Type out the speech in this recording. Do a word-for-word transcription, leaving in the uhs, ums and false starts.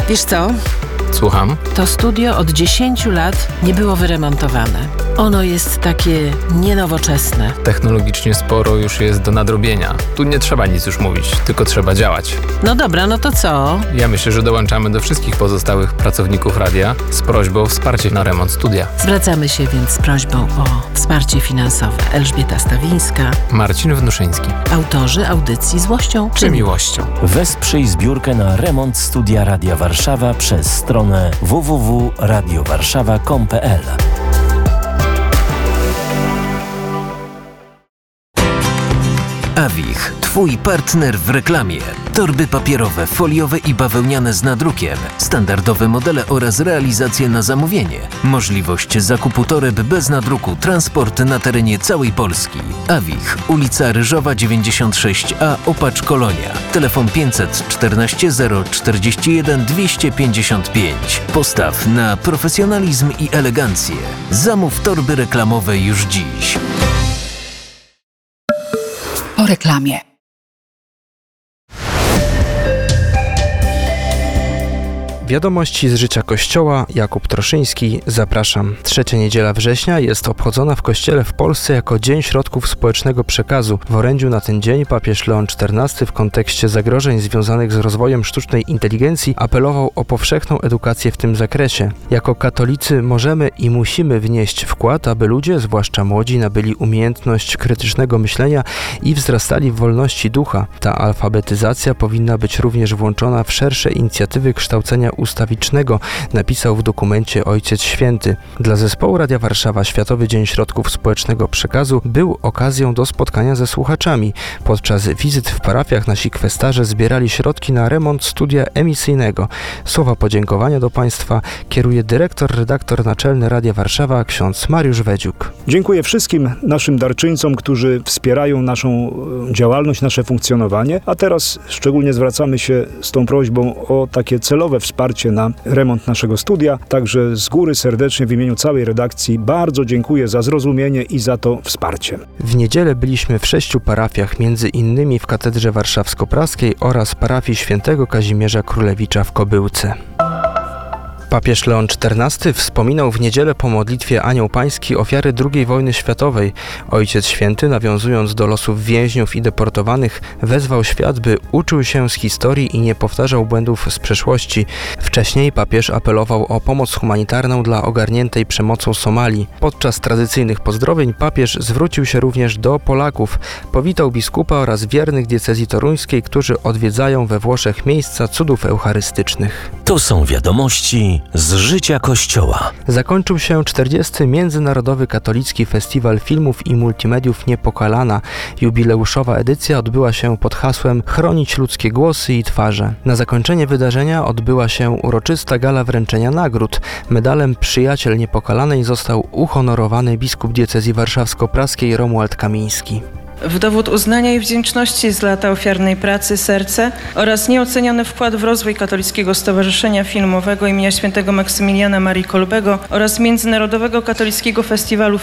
Wiesz co? Słucham? To studio od dziesięciu lat nie było wyremontowane. Ono jest takie nienowoczesne. Technologicznie sporo już jest do nadrobienia. Tu nie trzeba nic już mówić, tylko trzeba działać. No dobra, no to co? Ja myślę, że dołączamy do wszystkich pozostałych pracowników radia z prośbą o wsparcie na remont studia. Zwracamy się więc z prośbą o wsparcie finansowe. Elżbieta Stawińska, Marcin Wnuszyński. autorzy audycji Złością Czy miłością? Wesprzyj zbiórkę na remont studia Radia Warszawa przez stronę w w w kropka radio warszawa kropka com kropka p l. Awich, twój partner w reklamie. Torby papierowe, foliowe i bawełniane z nadrukiem, standardowe modele oraz realizacje na zamówienie. Możliwość zakupu toreb bez nadruku, transport na terenie całej Polski. Awich, ulica Ryżowa dziewięćdziesiąt sześć a, Opacz Kolonia. Telefon pięćset czternaście zero czterdzieści jeden dwieście pięćdziesiąt pięć. Postaw na profesjonalizm i elegancję. Zamów torby reklamowe już dziś. Po reklamie. Wiadomości z życia Kościoła, Jakub Troszyński, zapraszam. Trzecia niedziela września jest obchodzona w Kościele w Polsce jako Dzień Środków Społecznego Przekazu. W orędziu na ten dzień papież Leon czternasty w kontekście zagrożeń związanych z rozwojem sztucznej inteligencji apelował o powszechną edukację w tym zakresie. Jako katolicy możemy i musimy wnieść wkład, aby ludzie, zwłaszcza młodzi, nabyli umiejętność krytycznego myślenia i wzrastali w wolności ducha. Ta alfabetyzacja powinna być również włączona w szersze inicjatywy kształcenia ustawicznego, napisał w dokumencie Ojciec Święty. Dla zespołu Radia Warszawa Światowy Dzień Środków Społecznego Przekazu był okazją do spotkania ze słuchaczami. Podczas wizyt w parafiach nasi kwestarze zbierali środki na remont studia emisyjnego. Słowa podziękowania do Państwa kieruje dyrektor, redaktor naczelny Radia Warszawa, ksiądz Mariusz Wedziuk. Dziękuję wszystkim naszym darczyńcom, którzy wspierają naszą działalność, nasze funkcjonowanie, a teraz szczególnie zwracamy się z tą prośbą o takie celowe wsparcie na remont naszego studia. Także z góry serdecznie w imieniu całej redakcji bardzo dziękuję za zrozumienie i za to wsparcie. W niedzielę byliśmy w sześciu parafiach, między innymi w Katedrze Warszawsko-Praskiej oraz parafii świętego Kazimierza Królewicza w Kobyłce. Papież Leon czternasty wspominał w niedzielę po modlitwie Anioł Pański ofiary drugiej wojny światowej. Ojciec Święty, nawiązując do losów więźniów i deportowanych, wezwał świat, by uczył się z historii i nie powtarzał błędów z przeszłości. Wcześniej papież apelował o pomoc humanitarną dla ogarniętej przemocą Somalii. Podczas tradycyjnych pozdrowień papież zwrócił się również do Polaków. Powitał biskupa oraz wiernych diecezji toruńskiej, którzy odwiedzają we Włoszech miejsca cudów eucharystycznych. To są wiadomości z życia Kościoła. Zakończył się czterdziesty Międzynarodowy Katolicki Festiwal Filmów i Multimediów Niepokalana. Jubileuszowa edycja odbyła się pod hasłem Chronić ludzkie głosy i twarze. Na zakończenie wydarzenia odbyła się uroczysta gala wręczenia nagród. Medalem Przyjaciel Niepokalanej został uhonorowany biskup diecezji warszawsko-praskiej Romuald Kamiński. W dowód uznania i wdzięczności z lata ofiarnej pracy Serce oraz nieoceniony wkład w rozwój Katolickiego Stowarzyszenia Filmowego imienia świętego Maksymiliana Marii Kolbego oraz Międzynarodowego Katolickiego Festiwalu